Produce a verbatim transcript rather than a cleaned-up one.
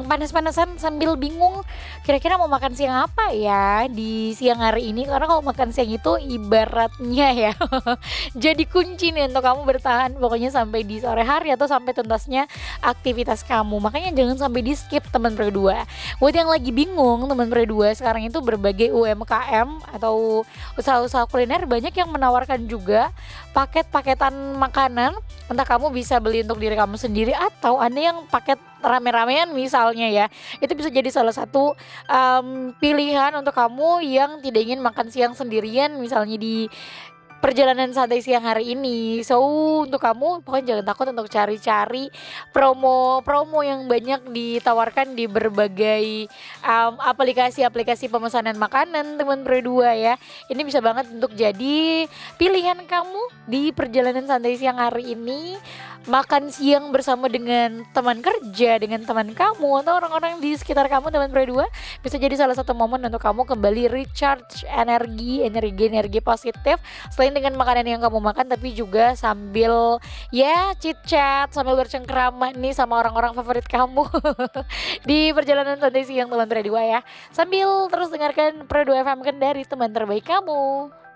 panas-panasan sambil bingung kira-kira mau makan siang apa ya di siang hari ini, karena kalau makan siang itu ibaratnya ya jadi kunci nih untuk kamu bertahan pokoknya sampai di sore hari atau sampai tuntasnya aktivitas kamu. Makanya jangan sampai di skip teman berdua. Buat yang lagi bingung teman berdua, sekarang itu berbagai U M K M atau usaha-usaha kuliner banyak yang menawarkan juga paket-paketan makanan. Entah kamu bisa beli untuk diri kamu sendiri atau ada yang paket rame-ramean misalnya ya. Itu bisa jadi salah satu um, pilihan untuk kamu yang tidak ingin makan siang sendirian misalnya di perjalanan santai siang hari ini. So untuk kamu pokoknya jangan takut untuk cari-cari promo-promo yang banyak ditawarkan di berbagai um, aplikasi-aplikasi pemesanan makanan teman berdua ya. Ini bisa banget untuk jadi pilihan kamu di perjalanan santai siang hari ini. Makan siang bersama dengan teman kerja, dengan teman kamu atau orang-orang di sekitar kamu teman berdua, bisa jadi salah satu momen untuk kamu kembali recharge energi, energi-energi positif. Selain dengan makanan yang kamu makan, tapi juga sambil ya chit chat, sambil bercengkrama nih sama orang-orang favorit kamu di perjalanan santai siang teman berdua ya. Sambil terus dengarkan Pro dua F M Kendari, teman terbaik kamu.